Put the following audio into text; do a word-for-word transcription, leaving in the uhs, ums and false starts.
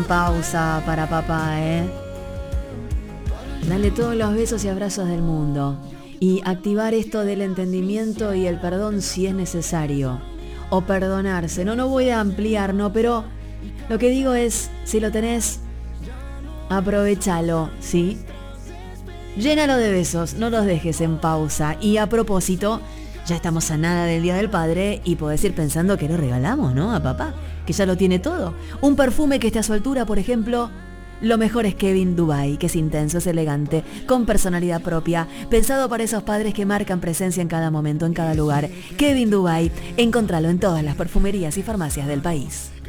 en pausa para papá, ¿eh? Dale todos los besos y abrazos del mundo. Y activar esto del entendimiento y el perdón si es necesario. O perdonarse. No, no voy a ampliar, no, pero lo que digo es, si lo tenés, aprovechalo, ¿sí? Llénalo de besos, no los dejes en pausa. Y a propósito, ya estamos a nada del Día del Padre y podés ir pensando que lo regalamos, ¿no? A papá, que ya lo tiene todo. Un perfume que esté a su altura, por ejemplo. Lo mejor es Kevin Dubai, que es intenso, es elegante, con personalidad propia, pensado para esos padres que marcan presencia en cada momento, en cada lugar. Kevin Dubai, encontralo en todas las perfumerías y farmacias del país.